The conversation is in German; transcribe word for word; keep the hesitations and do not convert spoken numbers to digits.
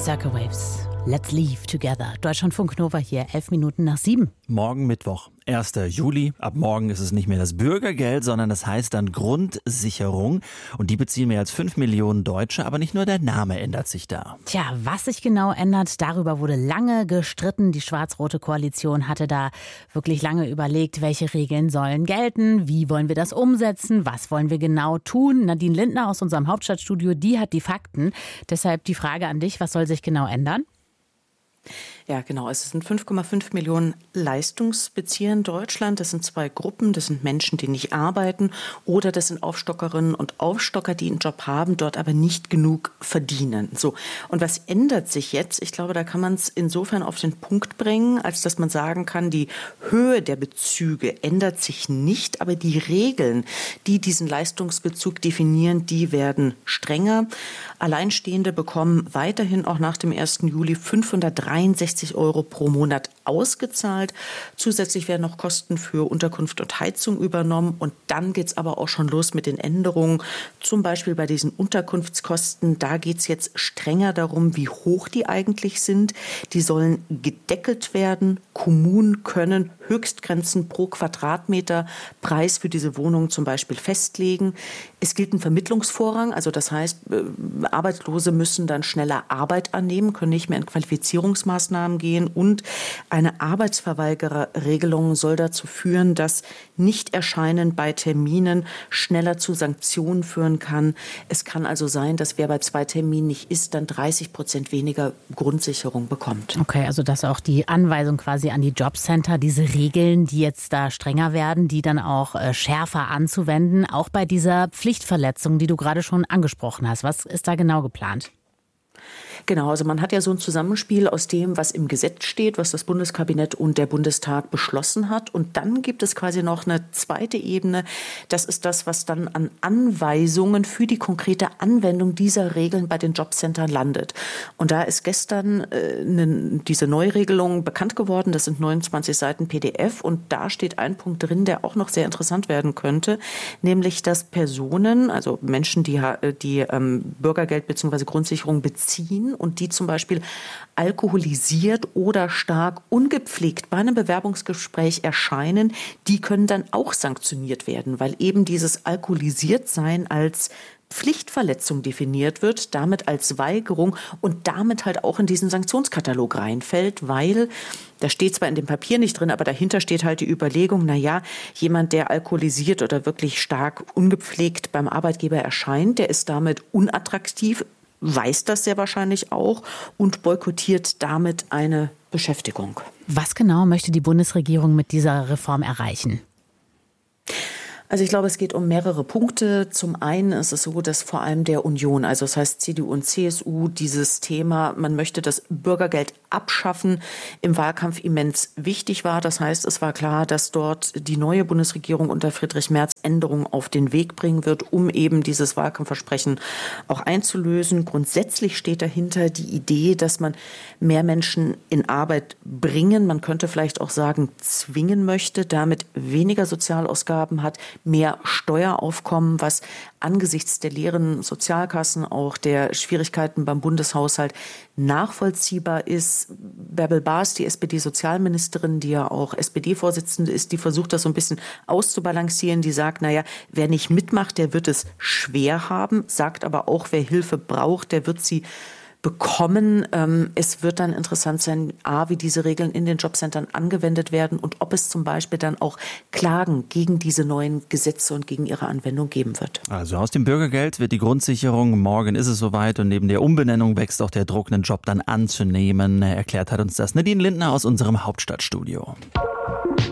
Circle Waves. Let's leave together. Deutschlandfunk Nova hier, elf Minuten nach sieben. Morgen Mittwoch, erster Juli. Ab morgen ist es nicht mehr das Bürgergeld, sondern das heißt dann Grundsicherung. Und die beziehen mehr als fünf Millionen Deutsche, aber nicht nur der Name ändert sich da. Tja, was sich genau ändert, darüber wurde lange gestritten. Die schwarz-rote Koalition hatte da wirklich lange überlegt, welche Regeln sollen gelten, wie wollen wir das umsetzen, was wollen wir genau tun. Nadine Lindner aus unserem Hauptstadtstudio, die hat die Fakten. Deshalb die Frage an dich, was soll sich genau ändern? Ja, genau. Es sind fünf Komma fünf Millionen Leistungsbezieher in Deutschland. Das sind zwei Gruppen. Das sind Menschen, die nicht arbeiten, oder das sind Aufstockerinnen und Aufstocker, die einen Job haben, dort aber nicht genug verdienen. So. Und was ändert sich jetzt? Ich glaube, da kann man es insofern auf den Punkt bringen, als dass man sagen kann, die Höhe der Bezüge ändert sich nicht, aber die Regeln, die diesen Leistungsbezug definieren, die werden strenger. Alleinstehende bekommen weiterhin auch nach dem ersten Juli fünfhundertdreiundsechzig Euro pro Monat ausgezahlt. Zusätzlich werden noch Kosten für Unterkunft und Heizung übernommen. Und dann geht es aber auch schon los mit den Änderungen. Zum Beispiel bei diesen Unterkunftskosten. Da geht es jetzt strenger darum, wie hoch die eigentlich sind. Die sollen gedeckelt werden. Kommunen können Höchstgrenzen pro Quadratmeter Preis für diese Wohnungen zum Beispiel festlegen. Es gilt ein Vermittlungsvorrang. Also das heißt, Arbeitslose müssen dann schneller Arbeit annehmen, können nicht mehr in Qualifizierungsmaßnahmen gehen. Und eine Arbeitsverweigererregelung soll dazu führen, dass Nichterscheinen bei Terminen schneller zu Sanktionen führen kann. Es kann also sein, dass wer bei zwei Terminen nicht ist, dann dreißig Prozent weniger Grundsicherung bekommt. Okay, also dass auch die Anweisung quasi an die Jobcenter, diese Regeln, die jetzt da strenger werden, die dann auch äh, schärfer anzuwenden, auch bei dieser Pflichtverletzung, die du gerade schon angesprochen hast. Was ist da genau geplant? Genau, also man hat ja so ein Zusammenspiel aus dem, was im Gesetz steht, was das Bundeskabinett und der Bundestag beschlossen hat. Und dann gibt es quasi noch eine zweite Ebene. Das ist das, was dann an Anweisungen für die konkrete Anwendung dieser Regeln bei den Jobcentern landet. Und da ist gestern äh, ne, diese Neuregelung bekannt geworden. Das sind neunundzwanzig Seiten P D F. Und da steht ein Punkt drin, der auch noch sehr interessant werden könnte. Nämlich, dass Personen, also Menschen, die, die ähm, Bürgergeld bzw. Grundsicherung beziehen, und die zum Beispiel alkoholisiert oder stark ungepflegt bei einem Bewerbungsgespräch erscheinen, die können dann auch sanktioniert werden, weil eben dieses Alkoholisiertsein als Pflichtverletzung definiert wird, damit als Weigerung und damit halt auch in diesen Sanktionskatalog reinfällt, weil, da steht zwar in dem Papier nicht drin, aber dahinter steht halt die Überlegung, na ja, jemand, der alkoholisiert oder wirklich stark ungepflegt beim Arbeitgeber erscheint, der ist damit unattraktiv, weiß das sehr wahrscheinlich auch und boykottiert damit eine Beschäftigung. Was genau möchte die Bundesregierung mit dieser Reform erreichen? Also ich glaube, es geht um mehrere Punkte. Zum einen ist es so, dass vor allem der Union, also das heißt C D U und C S U, dieses Thema, man möchte das Bürgergeld abschaffen, im Wahlkampf immens wichtig war. Das heißt, es war klar, dass dort die neue Bundesregierung unter Friedrich Merz Änderungen auf den Weg bringen wird, um eben dieses Wahlkampfversprechen auch einzulösen. Grundsätzlich steht dahinter die Idee, dass man mehr Menschen in Arbeit bringen, man könnte vielleicht auch sagen, zwingen möchte, damit weniger Sozialausgaben hat, mehr Steueraufkommen, was angesichts der leeren Sozialkassen, auch der Schwierigkeiten beim Bundeshaushalt nachvollziehbar ist. Bärbel Baas, die S P D-Sozialministerin, die ja auch S P D-Vorsitzende ist, die versucht das so ein bisschen auszubalancieren. Die sagt, naja, wer nicht mitmacht, der wird es schwer haben, sagt aber auch, wer Hilfe braucht, der wird sie bekommen. Es wird dann interessant sein, a, wie diese Regeln in den Jobcentern angewendet werden und ob es zum Beispiel dann auch Klagen gegen diese neuen Gesetze und gegen ihre Anwendung geben wird. Also aus dem Bürgergeld wird die Grundsicherung. Morgen ist es soweit und neben der Umbenennung wächst auch der Druck, einen Job dann anzunehmen. Erklärt hat uns das Nadine Lindner aus unserem Hauptstadtstudio.